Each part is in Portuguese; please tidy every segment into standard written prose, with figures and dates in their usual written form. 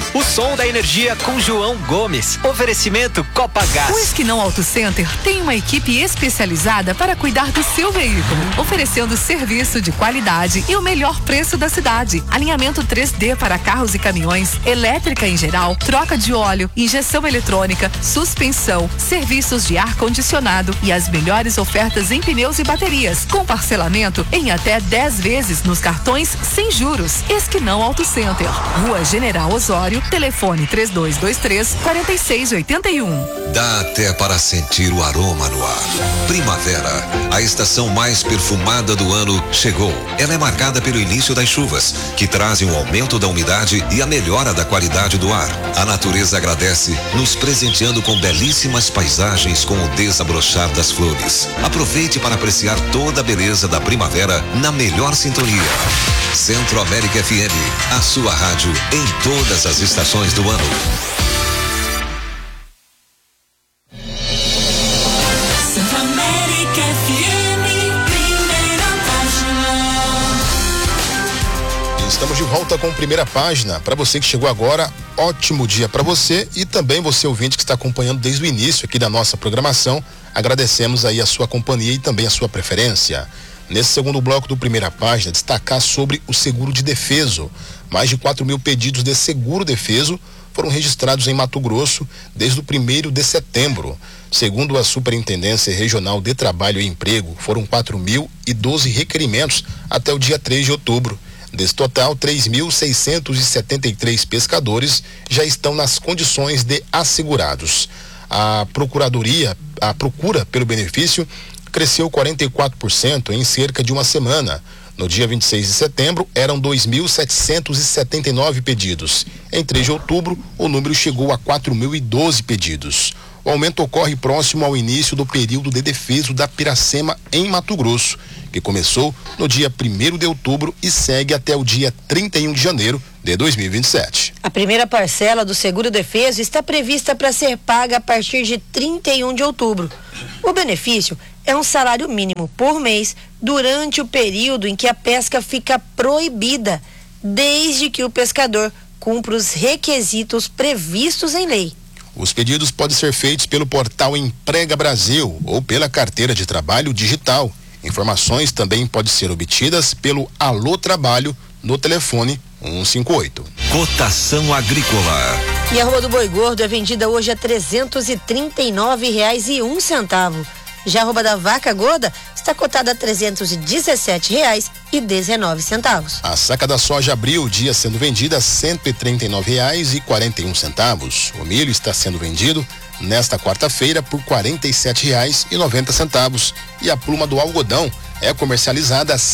O som da energia com João Gomes. Oferecimento Copagaz. O Esquinão Auto Center tem uma equipe especializada para cuidar do seu veículo, oferecendo serviço de qualidade e o melhor preço da cidade. Alinhamento 3D para carros e caminhões, elétrica em geral, troca de óleo, injeção eletrônica, suspensão, serviços de ar-condicionado e as melhores ofertas em pneus e baterias, com parcelamento em até 10 vezes nos cartões sem juros. Esquinão Auto Center, Rua General Osório, telefone 3223-4681. Dá até para sentir o aroma no ar. Primavera, a estação mais perfumada do ano, chegou. Ela é marcada pelo início das chuvas, que trazem um aumento da umidade e a melhora da qualidade do ar. A natureza agradece, nos presenteando com belíssimas paisagens com o desabrochar das flores. Aproveite para apreciar toda a beleza da primavera na melhor sintonia. Centro América FM, a sua rádio em todas as estações do ano. Centro América FM, primeira página. Estamos de volta com Primeira Página. Para você que chegou agora, ótimo dia para você e também você ouvinte que está acompanhando desde o início aqui da nossa programação. Agradecemos aí a sua companhia e também a sua preferência. Nesse segundo bloco do Primeira Página, destacar sobre o seguro de defeso. Mais de 4.000 pedidos de seguro defeso foram registrados em Mato Grosso desde o 1º de setembro. Segundo a Superintendência Regional de Trabalho e Emprego, foram 4.012 requerimentos até o dia 3 de outubro. Desse total, 3.673 pescadores já estão nas condições de assegurados. A procura pelo benefício cresceu 44% em cerca de uma semana. No dia 26 de setembro, eram 2.779 pedidos. Em 3 de outubro, o número chegou a 4.012 pedidos. O aumento ocorre próximo ao início do período de defeso da Piracema em Mato Grosso, que começou no dia 1º de outubro e segue até o dia 31 de janeiro de 2027. A primeira parcela do seguro defeso está prevista para ser paga a partir de 31 de outubro. O benefício é um salário mínimo por mês durante o período em que a pesca fica proibida, desde que o pescador cumpra os requisitos previstos em lei. Os pedidos podem ser feitos pelo portal Emprega Brasil ou pela carteira de trabalho digital. Informações também podem ser obtidas pelo Alô Trabalho no telefone 158. Cotação agrícola. E a arroba do boi gordo é vendida hoje a R$ 339,01. Já a arroba da vaca gorda está cotada a R$ 317,19. A saca da soja abriu o dia sendo vendida a R$ 139,41. O milho está sendo vendido nesta quarta-feira por R$ 47,90. E a pluma do algodão é comercializada a R$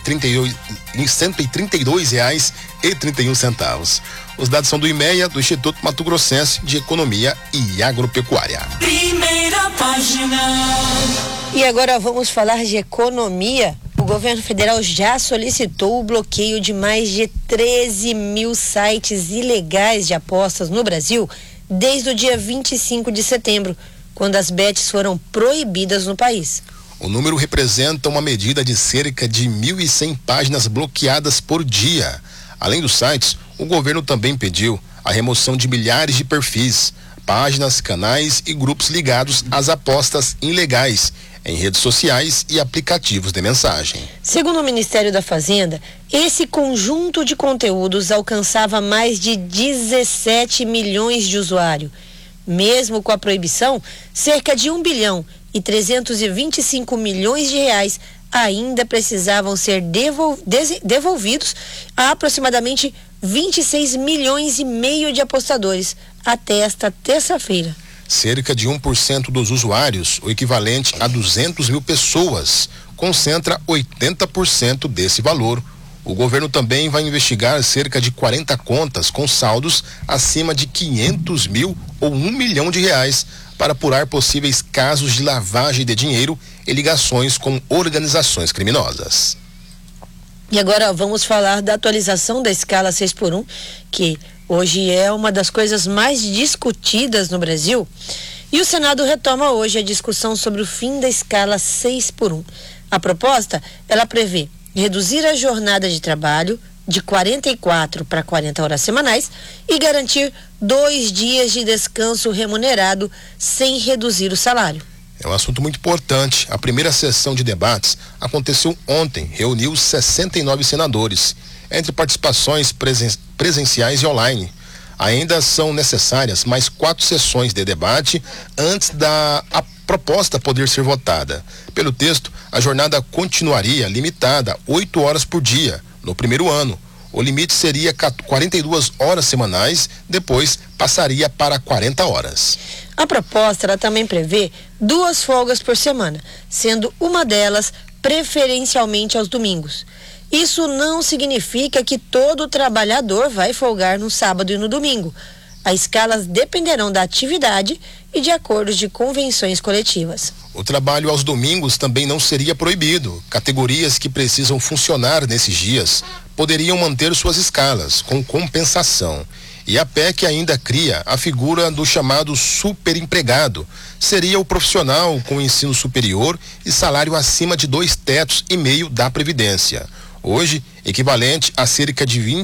132,31. Os dados são do IMEA, do Instituto Mato Grossense de Economia e Agropecuária. Primeira página. E agora vamos falar de economia. O governo federal já solicitou o bloqueio de mais de 13 mil sites ilegais de apostas no Brasil desde o dia 25 de setembro, quando as bets foram proibidas no país. O número representa uma medida de cerca de 1.100 páginas bloqueadas por dia. Além dos sites, o governo também pediu a remoção de milhares de perfis, páginas, canais e grupos ligados às apostas ilegais em redes sociais e aplicativos de mensagem. Segundo o Ministério da Fazenda, esse conjunto de conteúdos alcançava mais de 17 milhões de usuários. Mesmo com a proibição, cerca de 1 bilhão e 325 milhões de reais ainda precisavam ser devolvidos a aproximadamente 26 milhões e meio de apostadores até esta terça-feira. Cerca de 1% dos usuários, o equivalente a 200 mil pessoas, concentra 80% desse valor. O governo também vai investigar cerca de 40 contas com saldos acima de 500 mil ou 1 milhão de reais para apurar possíveis casos de lavagem de dinheiro e ligações com organizações criminosas. E agora vamos falar da atualização da escala 6x1, que hoje é uma das coisas mais discutidas no Brasil. E o Senado retoma hoje a discussão sobre o fim da escala 6x1. A proposta, ela prevê reduzir a jornada de trabalho, de 44 para 40 horas semanais e garantir 2 dias de descanso remunerado sem reduzir o salário. É um assunto muito importante. A primeira sessão de debates aconteceu ontem, reuniu 69 senadores, entre participações presenciais e online. Ainda são necessárias mais 4 sessões de debate antes da proposta poder ser votada. Pelo texto, a jornada continuaria limitada a 8 horas por dia no primeiro ano. O limite seria 42 horas semanais, depois passaria para 40 horas. A proposta ela também prevê 2 folgas por semana, sendo uma delas preferencialmente aos domingos. Isso não significa que todo trabalhador vai folgar no sábado e no domingo. As escalas dependerão da atividade e de acordos de convenções coletivas. O trabalho aos domingos também não seria proibido. Categorias que precisam funcionar nesses dias poderiam manter suas escalas, com compensação. E a PEC ainda cria a figura do chamado superempregado. Seria o profissional com ensino superior e salário acima de 2,5 tetos da Previdência. Hoje, equivalente a cerca de R$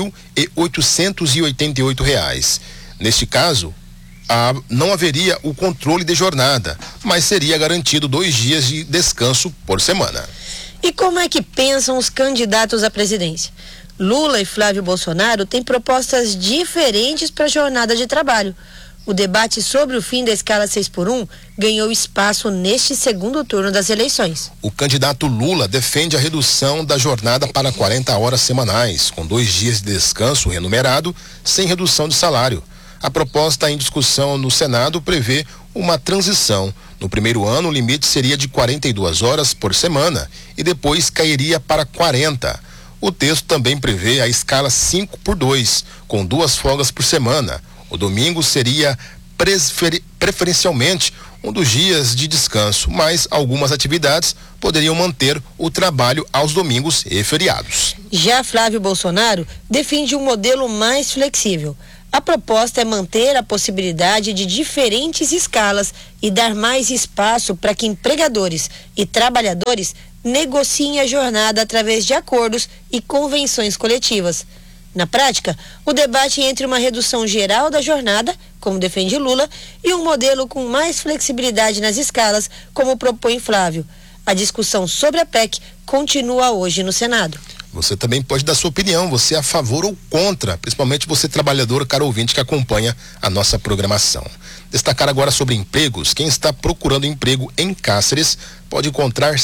21.888. Neste caso, não haveria o controle de jornada, mas seria garantido 2 dias de descanso por semana. E como é que pensam os candidatos à presidência? Lula e Flávio Bolsonaro têm propostas diferentes para a jornada de trabalho. O debate sobre o fim da escala 6x1 ganhou espaço neste segundo turno das eleições. O candidato Lula defende a redução da jornada para 40 horas semanais, com 2 dias de descanso remunerado, sem redução de salário. A proposta em discussão no Senado prevê uma transição. No primeiro ano, o limite seria de 42 horas por semana e depois cairia para 40. O texto também prevê a escala 5x2, com 2 folgas por semana. O domingo seria preferencialmente um dos dias de descanso, mas algumas atividades poderiam manter o trabalho aos domingos e feriados. Já Flávio Bolsonaro defende um modelo mais flexível. A proposta é manter a possibilidade de diferentes escalas e dar mais espaço para que empregadores e trabalhadores negociem a jornada através de acordos e convenções coletivas. Na prática, o debate entre uma redução geral da jornada, como defende Lula, e um modelo com mais flexibilidade nas escalas, como propõe Flávio. A discussão sobre a PEC continua hoje no Senado. Você também pode dar sua opinião, você é a favor ou contra, principalmente você trabalhador, caro ouvinte que acompanha a nossa programação. Destacar agora sobre empregos. Quem está procurando emprego em Cáceres pode encontrar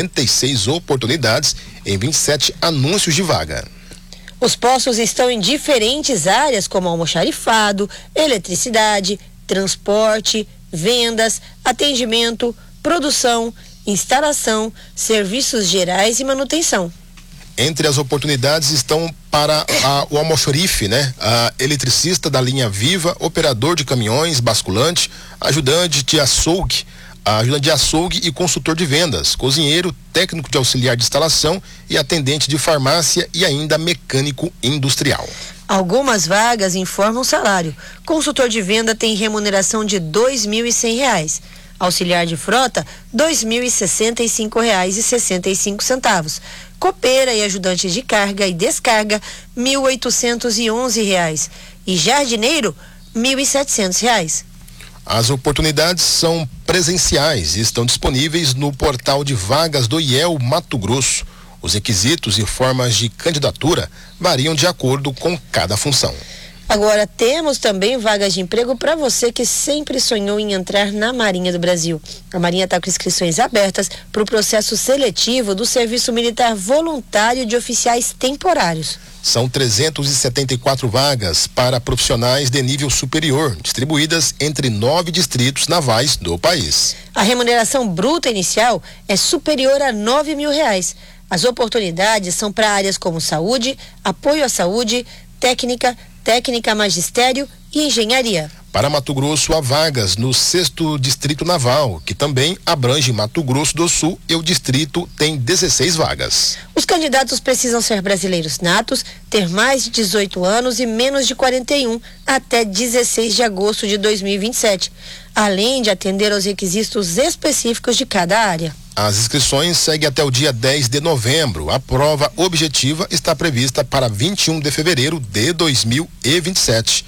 76 oportunidades em 27 anúncios de vaga. Os postos estão em diferentes áreas, como almoxarifado, eletricidade, transporte, vendas, atendimento, produção, instalação, serviços gerais e manutenção. Entre as oportunidades estão para o almoxarife, a eletricista da linha Viva, operador de caminhões, basculante, ajudante de açougue e consultor de vendas, cozinheiro, técnico de auxiliar de instalação e atendente de farmácia e ainda mecânico industrial. Algumas vagas informam salário. Consultor de venda tem remuneração de R$ 2.100. Auxiliar de frota, R$ 2.065,65. Copeira e ajudante de carga e descarga, R$ 1.811. E jardineiro, R$ 1.700. As oportunidades são presenciais e estão disponíveis no portal de vagas do IEL Mato Grosso. Os requisitos e formas de candidatura variam de acordo com cada função. Agora, temos também vagas de emprego para você que sempre sonhou em entrar na Marinha do Brasil. A Marinha está com inscrições abertas para o processo seletivo do Serviço Militar Voluntário de Oficiais Temporários. São 374 vagas para profissionais de nível superior, distribuídas entre 9 distritos navais do país. A remuneração bruta inicial é superior a R$ 9.000. As oportunidades são para áreas como saúde, apoio à saúde, técnica magistério e engenharia. Para Mato Grosso, há vagas no 6º Distrito Naval, que também abrange Mato Grosso do Sul, e o distrito tem 16 vagas. Os candidatos precisam ser brasileiros natos, ter mais de 18 anos e menos de 41 até 16 de agosto de 2027, além de atender aos requisitos específicos de cada área. As inscrições seguem até o dia 10 de novembro. A prova objetiva está prevista para 21 de fevereiro de 2027.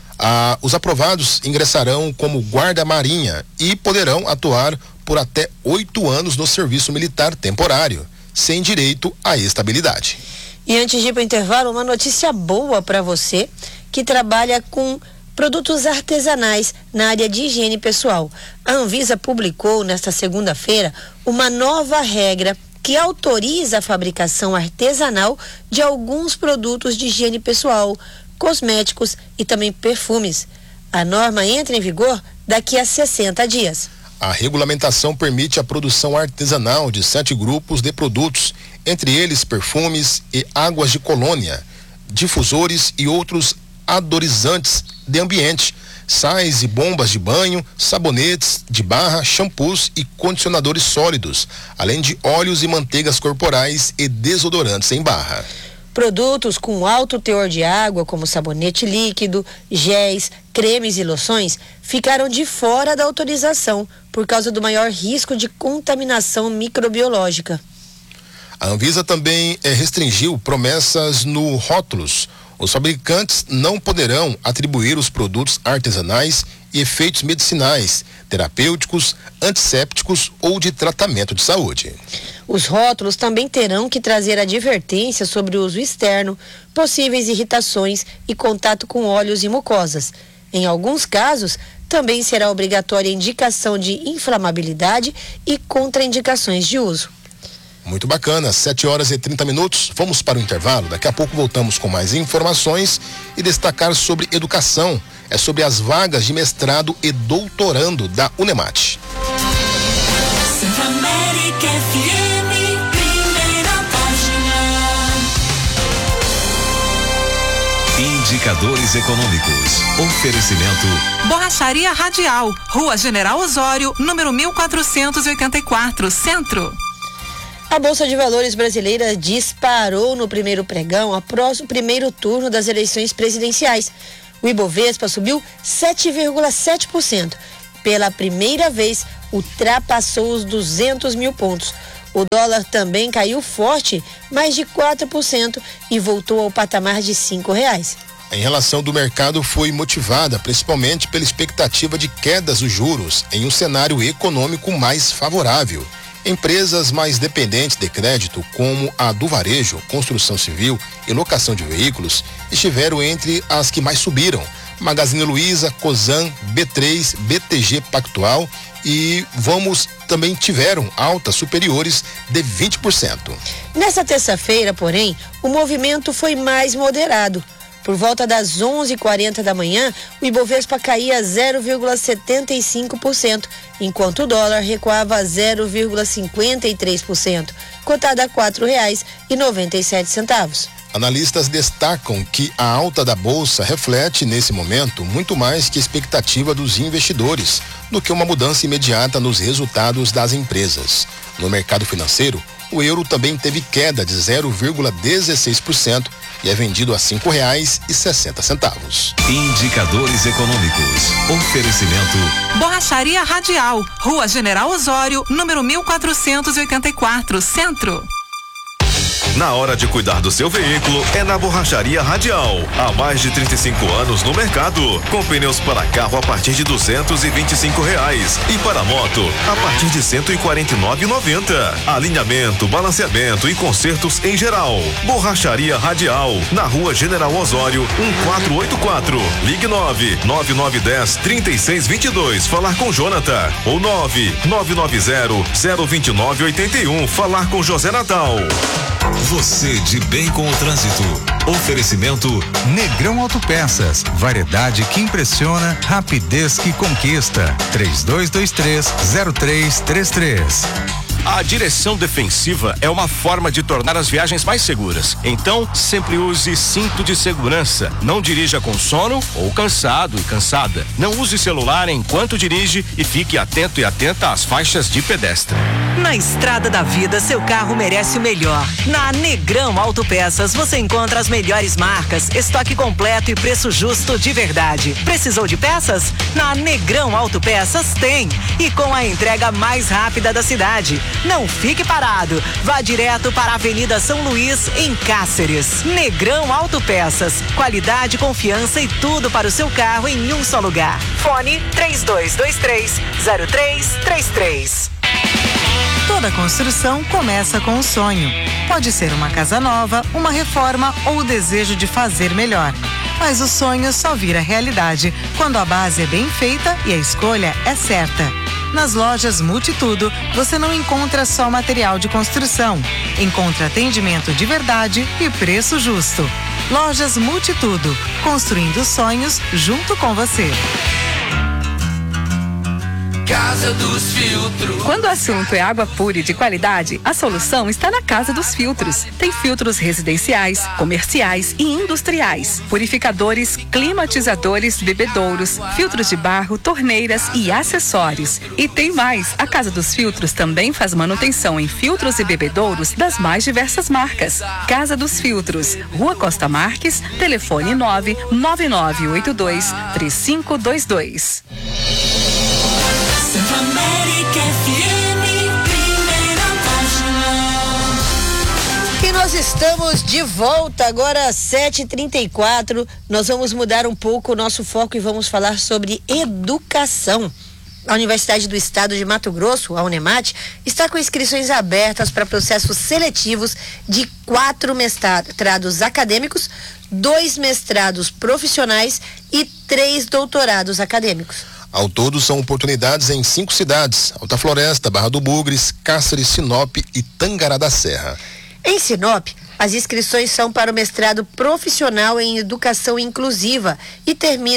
Os aprovados ingressarão como guarda-marinha e poderão atuar por até 8 anos no serviço militar temporário, sem direito à estabilidade. E antes de ir para o intervalo, uma notícia boa para você que trabalha com produtos artesanais na área de higiene pessoal. A Anvisa publicou nesta segunda-feira uma nova regra que autoriza a fabricação artesanal de alguns produtos de higiene pessoal, cosméticos e também perfumes. A norma entra em vigor daqui a 60 dias. A regulamentação permite a produção artesanal de 7 grupos de produtos, entre eles perfumes e águas de colônia, difusores e outros adorizantes de ambiente, sais e bombas de banho, sabonetes de barra, shampoos e condicionadores sólidos, além de óleos e manteigas corporais e desodorantes em barra. Produtos com alto teor de água, como sabonete líquido, géis, cremes e loções, ficaram de fora da autorização por causa do maior risco de contaminação microbiológica. A Anvisa também restringiu promessas no rótulos. Os fabricantes não poderão atribuir os produtos artesanais e efeitos medicinais, terapêuticos, antissépticos ou de tratamento de saúde. Os rótulos também terão que trazer advertências sobre o uso externo, possíveis irritações e contato com óleos e mucosas. Em alguns casos, também será obrigatória a indicação de inflamabilidade e contraindicações de uso. Muito bacana, 7h30. Vamos para o intervalo. Daqui a pouco voltamos com mais informações e destacar sobre educação. É sobre as vagas de mestrado e doutorando da Unemate. Santa América FM, primeira página. Indicadores econômicos. Oferecimento. Borracharia Radial, Rua General Osório, número 1484, Centro. A Bolsa de Valores brasileira disparou no primeiro pregão após o primeiro turno das eleições presidenciais. O Ibovespa subiu 7,7%. Pela primeira vez, ultrapassou os 200 mil pontos. O dólar também caiu forte, mais de 4%, e voltou ao patamar de R$5. A relação do mercado foi motivada principalmente pela expectativa de quedas dos juros em um cenário econômico mais favorável. Empresas mais dependentes de crédito, como a do varejo, construção civil e locação de veículos, estiveram entre as que mais subiram. Magazine Luiza, Cosan, B3, BTG Pactual e Vamos também tiveram altas superiores de 20%. Nessa terça-feira, porém, o movimento foi mais moderado. Por volta das 11h40 da manhã, o Ibovespa caía 0,75%, enquanto o dólar recuava 0,53%, cotado a R$ 4,97. Analistas destacam que a alta da bolsa reflete, nesse momento, muito mais que a expectativa dos investidores do que uma mudança imediata nos resultados das empresas. No mercado financeiro, o euro também teve queda de 0,16% e é vendido a R$ 5,60. Indicadores econômicos. Oferecimento. Borracharia Radial, Rua General Osório, número 1484, Centro. Na hora de cuidar do seu veículo, é na Borracharia Radial. Há mais de 35 anos no mercado. Com pneus para carro a partir de R$225 e para moto a partir de R$149,90. Alinhamento, balanceamento e consertos em geral. Borracharia Radial, na Rua General Osório, 1484. Ligue 99910-3622. Falar com Jonathan. Ou 99990-02981. Falar com José Natal. Você de bem com o trânsito. Oferecimento Negrão Autopeças, variedade que impressiona, rapidez que conquista. 3223-0333. A direção defensiva é uma forma de tornar as viagens mais seguras. Então, sempre use cinto de segurança. Não dirija com sono ou cansado e cansada. Não use celular enquanto dirige e fique atento e atenta às faixas de pedestre. Na estrada da vida, seu carro merece o melhor. Na Negrão Autopeças você encontra as melhores marcas, estoque completo e preço justo de verdade. Precisou de peças? Na Negrão Autopeças tem. E com a entrega mais rápida da cidade. Não fique parado. Vá direto para a Avenida São Luís, em Cáceres. Negrão Autopeças. Qualidade, confiança e tudo para o seu carro em um só lugar. Fone 3223-0333. Toda construção começa com um sonho. Pode ser uma casa nova, uma reforma ou o desejo de fazer melhor. Mas o sonho só vira realidade quando a base é bem feita e a escolha é certa. Nas lojas Multitudo, você não encontra só material de construção. Encontra atendimento de verdade e preço justo. Lojas Multitudo, construindo sonhos junto com você. Casa dos Filtros. Quando o assunto é água pura e de qualidade, a solução está na Casa dos Filtros. Tem filtros residenciais, comerciais e industriais, purificadores, climatizadores, bebedouros, filtros de barro, torneiras e acessórios. E tem mais, a Casa dos Filtros também faz manutenção em filtros e bebedouros das mais diversas marcas. Casa dos Filtros, Rua Costa Marques, telefone 99982-3522. Centro América FM, primeira página. E nós estamos de volta agora às 7h34. Nós vamos mudar um pouco o nosso foco e vamos falar sobre educação. A Universidade do Estado de Mato Grosso, a Unemat, está com inscrições abertas para processos seletivos de 4 mestrados acadêmicos, 2 mestrados profissionais e 3 doutorados acadêmicos. Ao todo, são oportunidades em 5 cidades: Alta Floresta, Barra do Bugres, Cáceres, Sinop e Tangará da Serra. Em Sinop, as inscrições são para o mestrado profissional em educação inclusiva e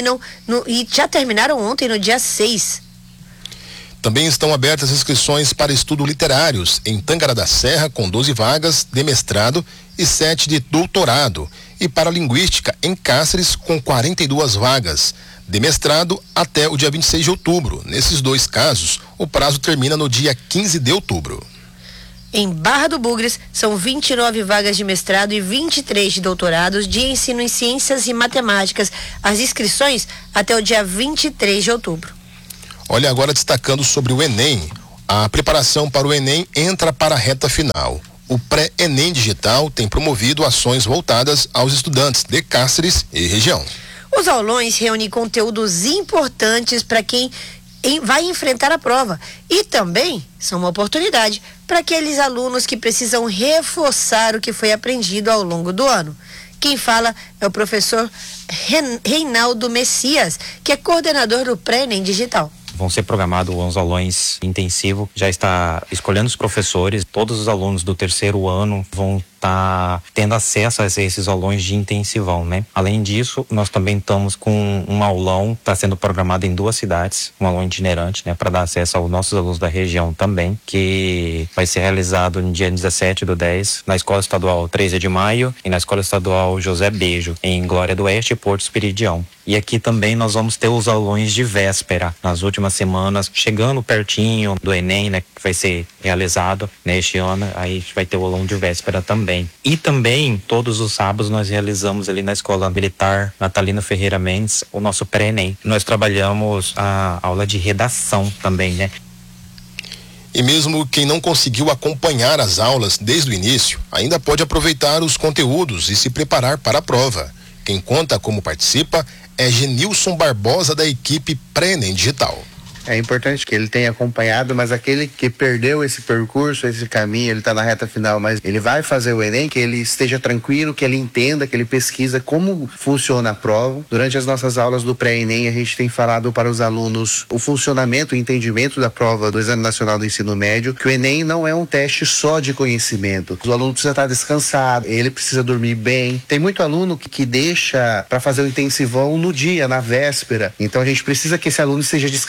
já terminaram ontem, no dia 6. Também estão abertas inscrições para estudos literários em Tangará da Serra, com 12 vagas de mestrado e 7 de doutorado, e para linguística em Cáceres, com 42 vagas de mestrado até o dia 26 de outubro. Nesses 2 casos, o prazo termina no dia 15 de outubro. Em Barra do Bugres, são 29 vagas de mestrado e 23 de doutorados de ensino em ciências e matemáticas. As inscrições até o dia 23 de outubro. Olha, agora destacando sobre o Enem. A preparação para o Enem entra para a reta final. O pré-Enem Digital tem promovido ações voltadas aos estudantes de Cáceres e região. Os aulões reúnem conteúdos importantes para quem vai enfrentar a prova e também são uma oportunidade para aqueles alunos que precisam reforçar o que foi aprendido ao longo do ano. Quem fala é o professor Reinaldo Messias, que é coordenador do pré-Enem Digital. Vão ser programados uns aulões intensivos, já está escolhendo os professores, todos os alunos do 3º ano vão estar tendo acesso a esses aulões de intensivão, né? Além disso, nós também estamos com um aulão, está sendo programado em 2 cidades, um aulão itinerante, né? Para dar acesso aos nossos alunos da região também, que vai ser realizado no dia 17/10, na Escola Estadual 13 de Maio e na Escola Estadual José Bejo, em Glória do Oeste e Porto Esperidião. E aqui também nós vamos ter os aulões de véspera, nas últimas semanas, chegando pertinho do Enem, né? Que vai ser realizado neste ano, aí a gente vai ter o aulão de véspera também. E também, todos os sábados, nós realizamos ali na Escola Militar Natalino Ferreira Mendes o nosso pré-Enem. Nós trabalhamos a aula de redação também, né? E mesmo quem não conseguiu acompanhar as aulas desde o início, ainda pode aproveitar os conteúdos e se preparar para a prova. Quem conta como participa é Genilson Barbosa, da equipe pré-Enem Digital. É importante que ele tenha acompanhado, mas aquele que perdeu esse percurso, esse caminho, ele está na reta final, mas ele vai fazer o Enem, que ele esteja tranquilo, que ele entenda, que ele pesquisa como funciona a prova. Durante as nossas aulas do pré-Enem, a gente tem falado para os alunos o funcionamento e entendimento da prova do Exame Nacional do Ensino Médio, que o Enem não é um teste só de conhecimento. O aluno precisa estar descansado, ele precisa dormir bem. Tem muito aluno que deixa para fazer o intensivão no dia, na véspera. Então a gente precisa que esse aluno esteja descansado.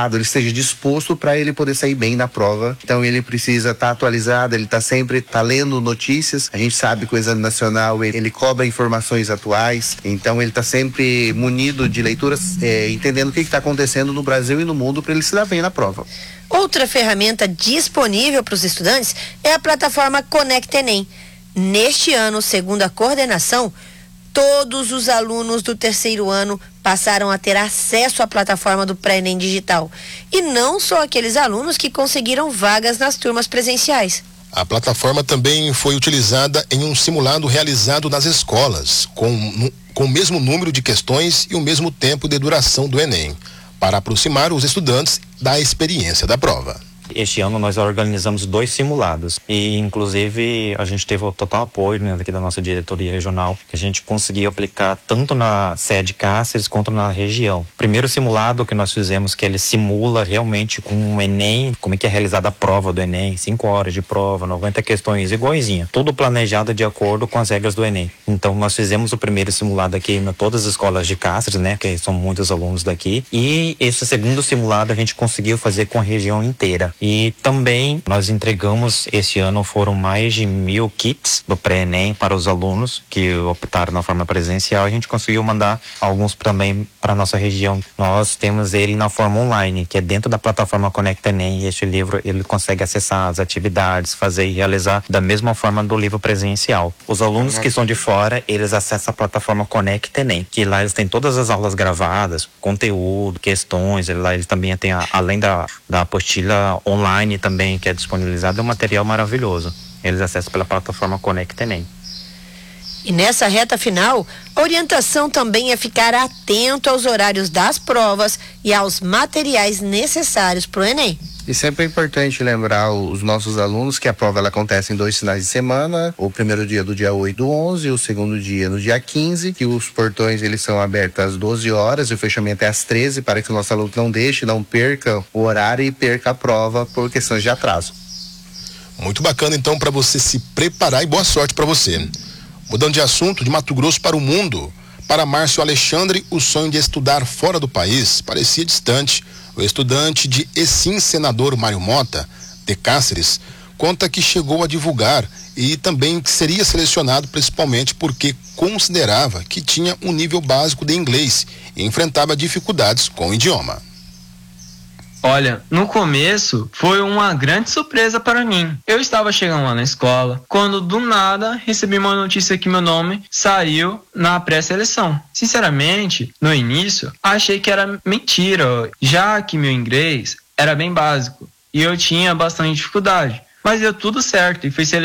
preparado, ele esteja disposto para ele poder sair bem na prova. Então ele precisa estar atualizado, ele sempre lendo notícias. A gente sabe que o Exame Nacional ele cobra informações atuais, então ele está sempre munido de leituras, entendendo o que está acontecendo no Brasil e no mundo para ele se dar bem na prova. Outra ferramenta disponível para os estudantes é a plataforma Conecta Enem. Neste ano, segundo a coordenação, todos os alunos do terceiro ano passaram a ter acesso à plataforma do Pré-ENEM digital. E não só aqueles alunos que conseguiram vagas nas turmas presenciais. A plataforma também foi utilizada em um simulado realizado nas escolas, com o mesmo número de questões e o mesmo tempo de duração do Enem, para aproximar os estudantes da experiência da prova. Este ano nós organizamos 2 simulados e inclusive a gente teve o total apoio, né, aqui da nossa diretoria regional, que a gente conseguiu aplicar tanto na sede Cáceres quanto na região. O primeiro simulado que nós fizemos, que ele simula realmente com o Enem, como é que é realizada a prova do Enem, 5 horas de prova, 90 questões, igualzinha, tudo planejado de acordo com as regras do Enem. Então nós fizemos o primeiro simulado aqui em todas as escolas de Cáceres, né, que são muitos alunos daqui, e esse segundo simulado a gente conseguiu fazer com a região inteira. E também nós entregamos, esse ano foram mais de 1.000 kits do Pré-ENEM para os alunos que optaram na forma presencial. A gente conseguiu mandar alguns também para a nossa região. Nós temos ele na forma online, que é dentro da plataforma Conecta Enem, e este livro ele consegue acessar as atividades, fazer e realizar da mesma forma do livro presencial. Os alunos que são de fora, eles acessam a plataforma Conecta Enem, que lá eles têm todas as aulas gravadas, conteúdo, questões, lá eles também têm, além da apostila online também, que é disponibilizado, é um material maravilhoso. Eles acessam pela plataforma Conecta Enem. E nessa reta final, a orientação também é ficar atento aos horários das provas e aos materiais necessários para o Enem. E sempre é importante lembrar os nossos alunos que a prova ela acontece em 2 finais de semana, o primeiro dia do dia 8 do 11 e o segundo dia no dia 15, que os portões eles são abertos às 12 horas e o fechamento é às 13, para que o nosso aluno não perca o horário e perca a prova por questões de atraso. Muito bacana então para você se preparar e boa sorte para você. Mudando de assunto, de Mato Grosso para o mundo, para Márcio Alexandre, o sonho de estudar fora do país parecia distante. O estudante de Exim Senador Mário Mota, de Cáceres, conta que chegou a divulgar e também que seria selecionado principalmente porque considerava que tinha um nível básico de inglês e enfrentava dificuldades com o idioma. Olha, no começo foi uma grande surpresa para mim. Eu estava chegando lá na escola, quando do nada recebi uma notícia que meu nome saiu na pré-seleção. Sinceramente, no início, achei que era mentira, já que meu inglês era bem básico e eu tinha bastante dificuldade. Mas deu tudo certo e fui selecionado